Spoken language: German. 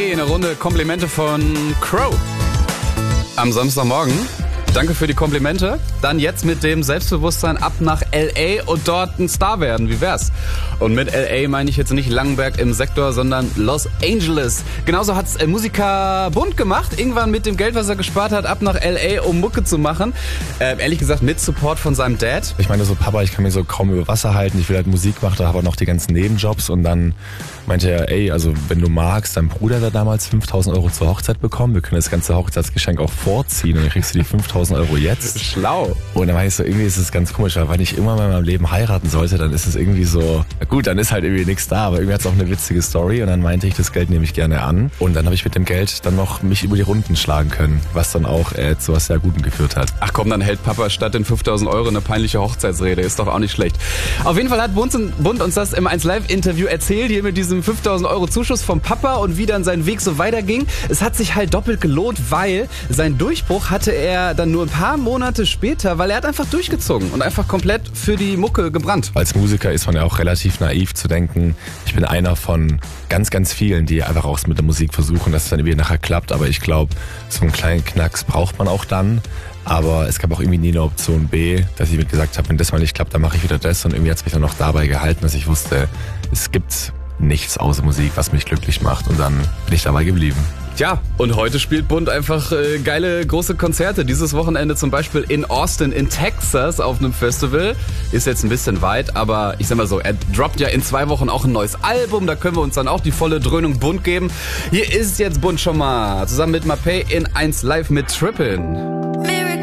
LA, eine Runde Komplimente von Crow. Am Samstagmorgen. Danke für die Komplimente. Dann jetzt mit dem Selbstbewusstsein ab nach L.A. und dort ein Star werden. Wie wär's? Und mit L.A. meine ich jetzt nicht Langenberg im Sektor, sondern Los Angeles. Genauso hat's Musiker Bund gemacht. Irgendwann mit dem Geld, was er gespart hat, ab nach L.A., um Mucke zu machen. Ehrlich gesagt mit Support von seinem Dad. Ich meine so, Papa, ich kann mich so kaum über Wasser halten. Ich will halt Musik machen, da habe auch noch die ganzen Nebenjobs. Und dann meinte er, ey, also wenn du magst, dein Bruder hat damals 5.000 € zur Hochzeit bekommen. Wir können das ganze Hochzeitsgeschenk auch vorziehen und dann kriegst du die 5.000 € jetzt. Schlau. Und dann war ich so, irgendwie ist es ganz komisch, weil wenn ich irgendwann mal in meinem Leben heiraten sollte, dann ist es irgendwie so, na gut, dann ist halt irgendwie nichts da, aber irgendwie hat es auch eine witzige Story und dann meinte ich, das Geld nehme ich gerne an und dann habe ich mit dem Geld dann noch mich über die Runden schlagen können, was dann auch zu was sehr Gutem geführt hat. Ach komm, dann hält Papa statt den 5.000 € eine peinliche Hochzeitsrede, ist doch auch nicht schlecht. Auf jeden Fall hat Bund uns das im 1Live-Interview erzählt, hier mit diesem 5.000 € Zuschuss vom Papa und wie dann sein Weg so weiterging. Es hat sich halt doppelt gelohnt, weil sein Durchbruch hatte er dann nur ein paar Monate später, weil er hat einfach durchgezogen und einfach komplett für die Mucke gebrannt. Als Musiker ist man ja auch relativ naiv zu denken, ich bin einer von ganz, ganz vielen, die einfach auch mit der Musik versuchen, dass es dann irgendwie nachher klappt, aber ich glaube, so einen kleinen Knacks braucht man auch dann. Aber es gab auch irgendwie nie eine Option B, dass ich mir gesagt habe, wenn das mal nicht klappt, dann mache ich wieder das. Und irgendwie hat es mich dann noch dabei gehalten, dass ich wusste, es gibt nichts außer Musik, was mich glücklich macht. Und dann bin ich dabei geblieben. Tja, und heute spielt Bund einfach geile große Konzerte. Dieses Wochenende zum Beispiel in Austin in Texas auf einem Festival. Ist jetzt ein bisschen weit, aber ich sag mal so, er droppt ja in 2 Wochen auch ein neues Album. Da können wir uns dann auch die volle Dröhnung Bund geben. Hier ist jetzt Bund schon mal zusammen mit Mapei in 1Live mit Trippin'.